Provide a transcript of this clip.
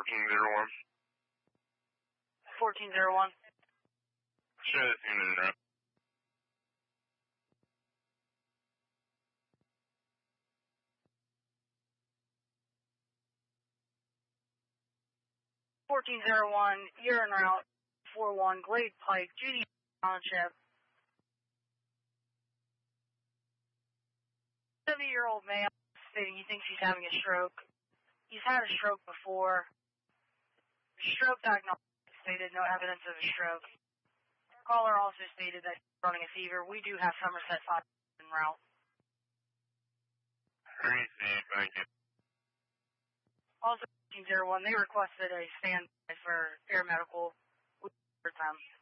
1401. 1401. Show this unit in route. You're en route 41 Glade Pike, Judy Township. 70-year-old male stating he thinks he's having a stroke. He's had a stroke before. Stroke diagnosis stated no evidence of a stroke. Caller also stated that he's running a fever. We do have Somerset 5 en route. Received, thank you. Also, 1401, they requested a standby for air medical with them.